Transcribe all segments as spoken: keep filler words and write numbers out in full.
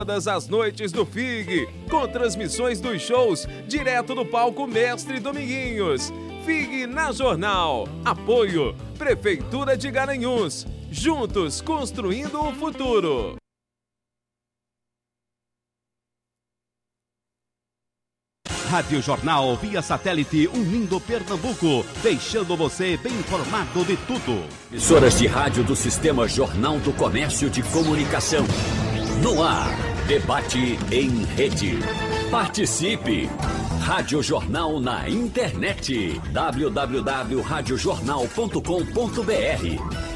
Todas as noites do F I G, com transmissões dos shows direto do palco Mestre Dominguinhos. F I G na Jornal. Apoio Prefeitura de Garanhuns. Juntos construindo o futuro. Rádio Jornal via satélite unindo Pernambuco, deixando você bem informado de tudo. Emissoras de rádio do Sistema Jornal do Comércio de Comunicação. No ar, debate em rede. Participe! Rádio Jornal na internet. w w w ponto rádio jornal ponto com ponto b r.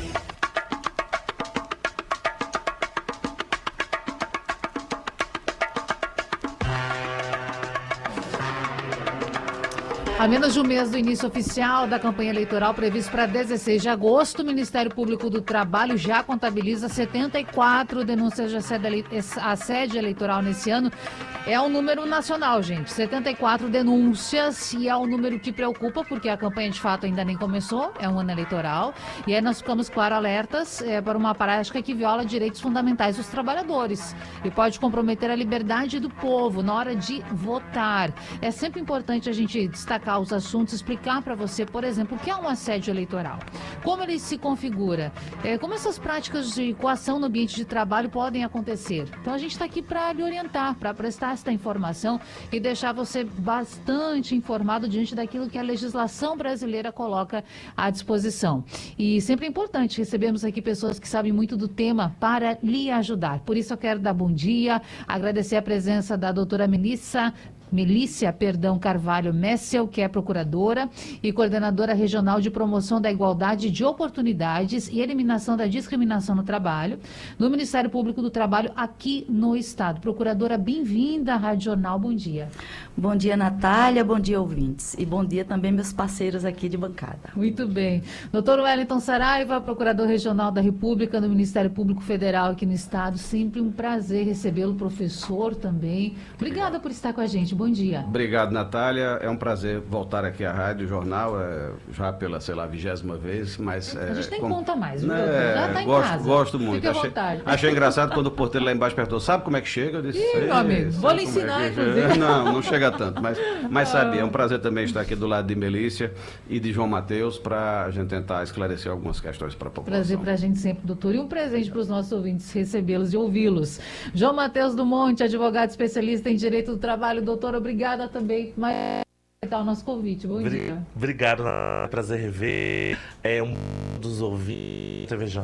A menos de um mês do início oficial da campanha eleitoral previsto para dezesseis de agosto, o Ministério Público do Trabalho já contabiliza setenta e quatro denúncias de assédio eleitoral nesse ano. É um número nacional, gente. setenta e quatro denúncias, e é um número que preocupa, porque a campanha de fato ainda nem começou, é um ano eleitoral. E aí nós ficamos, claro, alertas é, para uma prática que viola direitos fundamentais dos trabalhadores e pode comprometer a liberdade do povo na hora de votar. É sempre importante a gente destacar os assuntos, explicar para você, por exemplo, o que é um assédio eleitoral, como ele se configura, é, como essas práticas de coação no ambiente de trabalho podem acontecer. Então a gente está aqui para lhe orientar, para prestar esta informação e deixar você bastante informado diante daquilo que a legislação brasileira coloca à disposição. E sempre é importante recebermos aqui pessoas que sabem muito do tema para lhe ajudar. Por isso eu quero dar bom dia, agradecer a presença da doutora Melissa Melícia, perdão, Carvalho Messel, que é procuradora e coordenadora regional de promoção da igualdade de oportunidades e eliminação da discriminação no trabalho, no Ministério Público do Trabalho aqui no Estado. Procuradora, bem-vinda à Rádio Jornal, bom dia. Bom dia, Natália, bom dia, ouvintes. E bom dia também meus parceiros aqui de bancada. Muito bem. Doutor Wellington Saraiva, procurador regional da República no Ministério Público Federal aqui no Estado, sempre um prazer recebê-lo, professor também. Obrigada por estar com a gente. Bom dia. Obrigado, Natália. É um prazer voltar aqui à Rádio Jornal, é, já pela, sei lá, vigésima vez, mas... É, a gente nem como... conta mais, viu? É, já está em gosto, casa. Gosto muito. Fique à achei, vontade. achei engraçado quando o porteiro lá embaixo perguntou, sabe como é que chega? Eu disse, Ih, meu amigo, vou lhe ensinar, é que... inclusive. Não, não chega tanto, mas, mas sabe, é um prazer também estar aqui do lado de Melícia e de João Mateus para a gente tentar esclarecer algumas questões para a população. Prazer para a gente sempre, doutor. E um presente para os nossos ouvintes recebê-los e ouvi-los. João Mateus do Monte, advogado especialista em Direito do Trabalho. Doutor, obrigada também por aceitar o nosso convite. Bom Bri dia. Obrigado, é um prazer rever. É um dos ouvintes da T V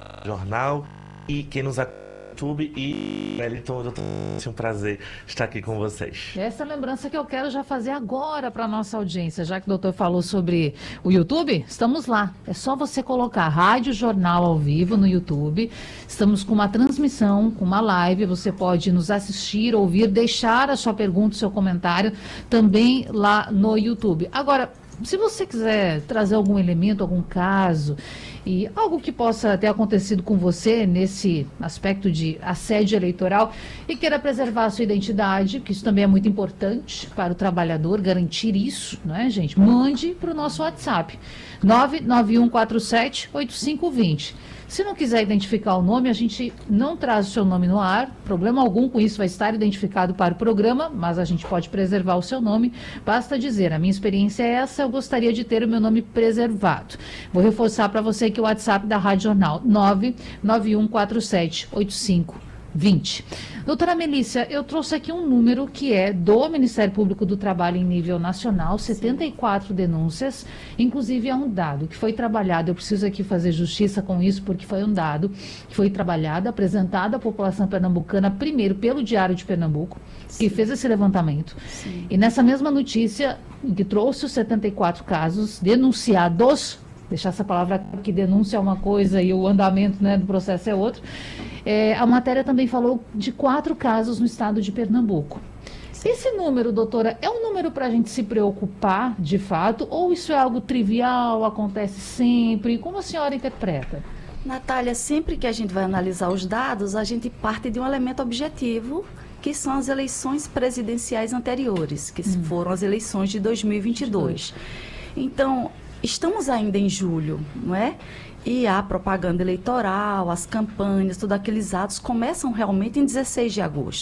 Jornal e quem nos acompanha no YouTube e Wellington, doutor, é um prazer estar aqui com vocês. Essa lembrança que eu quero já fazer agora para a nossa audiência, já que o doutor falou sobre o YouTube, estamos lá. É só você colocar Rádio Jornal ao vivo no YouTube. Estamos com uma transmissão, com uma live. Você pode nos assistir, ouvir, deixar a sua pergunta, o seu comentário também lá no YouTube. Agora, se você quiser trazer algum elemento, algum caso e algo que possa ter acontecido com você nesse aspecto de assédio eleitoral e queira preservar a sua identidade, que isso também é muito importante para o trabalhador, garantir isso, não é, gente? Mande para o nosso WhatsApp, nove nove um quatro sete oito cinco dois zero. Se não quiser identificar o nome, a gente não traz o seu nome no ar, problema algum com isso, vai estar identificado para o programa, mas a gente pode preservar o seu nome, basta dizer, a minha experiência é essa, eu gostaria de ter o meu nome preservado. Vou reforçar para você que o WhatsApp da Rádio Jornal, nove nove um quatro sete oito cinco vinte. Doutora Melícia, eu trouxe aqui um número que é do Ministério Público do Trabalho em nível nacional, setenta e quatro denúncias, inclusive é um dado que foi trabalhado, eu preciso aqui fazer justiça com isso, porque foi um dado que foi trabalhado, apresentado à população pernambucana, primeiro pelo Diário de Pernambuco, Sim. que fez esse levantamento, Sim. e nessa mesma notícia, que trouxe os setenta e quatro casos denunciados, deixar essa palavra que denúncia é uma coisa e o andamento, né, do processo é outro. É, a matéria também falou de quatro casos no estado de Pernambuco. Esse número, doutora, é um número para a gente se preocupar de fato ou isso é algo trivial, acontece sempre? Como a senhora interpreta? Natália, sempre que a gente vai analisar os dados, a gente parte de um elemento objetivo, que são as eleições presidenciais anteriores, que hum. foram as eleições de dois mil e vinte e dois. Então, estamos ainda em julho, não é? E a propaganda eleitoral, as campanhas, todos aqueles atos começam realmente em dezesseis de agosto.